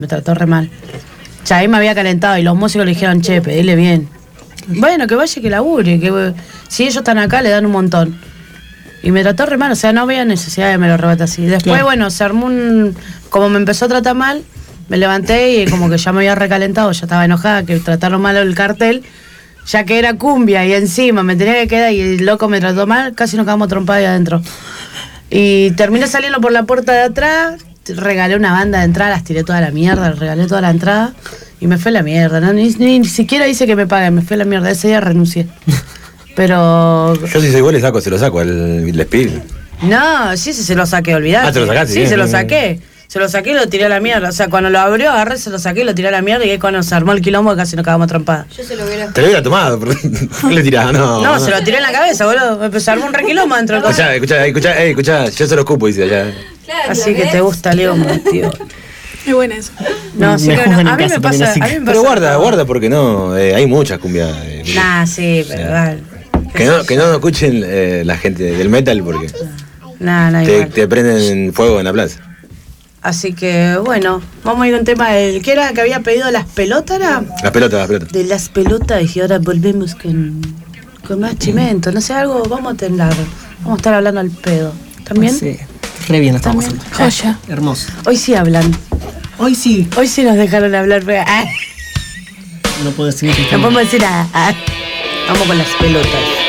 Me trató re mal. Ya ahí me había calentado y los músicos le dijeron, che, pedile bien. Bueno, que vaya y que labure, que si ellos están acá le dan un montón. Y me trató re mal, o sea, no había necesidad de que me lo rebate así. Después, claro, bueno, se armó como me empezó a tratar mal, me levanté y como que ya me había recalentado, ya estaba enojada, que trataron mal el cartel, ya que era cumbia y encima me tenía que quedar y el loco me trató mal, casi nos quedamos trompadas ahí adentro. Y terminé saliendo por la puerta de atrás, regalé una banda de entrada, las tiré toda la mierda, regalé toda la entrada y me fue la mierda, ¿no? Ni siquiera hice que me paguen, me fue la mierda, ese día renuncié. Pero... Yo si soy igual se lo saco, el espíritu. No, sí, se lo saqué, olvidate. Ah, ¿te lo sacaste? Sí, se lo saqué. Se lo saqué y lo tiré a la mierda. O sea, cuando lo abrió, agarré, se lo saqué y lo tiré a la mierda. Y ahí cuando se armó el quilombo casi nos cagamos trompadas. Yo se lo hubiera... Te lo hubiera tomado, ¿por qué le tirás? No, se lo tiré en la cabeza, boludo. Se armó un requilombo dentro del coche. Escuchá, yo se lo escupo, dice allá. Claro, así que te gusta Leo, tío. Es buena eso. No, sí que no. A mí me pasa. Pero guarda, porque no, hay muchas cumbias. Nah, sí, pero vale. Que no escuchen la gente del metal porque te prenden fuego en la plaza. Así que bueno, vamos a ir a un tema del que era que había pedido las pelotas, ¿era? Las pelotas. De las pelotas y ahora volvemos con más chimento, no sé, algo, vamos a estar hablando al pedo. ¿También? Sí, re bien estamos haciendo. Joya. Hermoso. Hoy sí hablan. Hoy sí nos dejaron hablar. No puedo decir que no podemos decir nada. Vamos con las pelotas.